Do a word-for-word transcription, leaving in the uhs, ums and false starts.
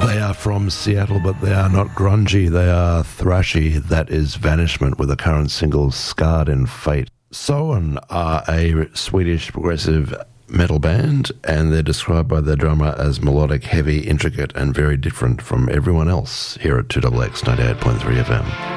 They are from Seattle, but they are not grungy. They are thrashy. That is Vanishment with the current single Scarred in Fate. Soen are a Swedish progressive metal band, and they're described by their drummer as melodic, heavy, intricate, and very different from everyone else here at two X X ninety-eight point three F M.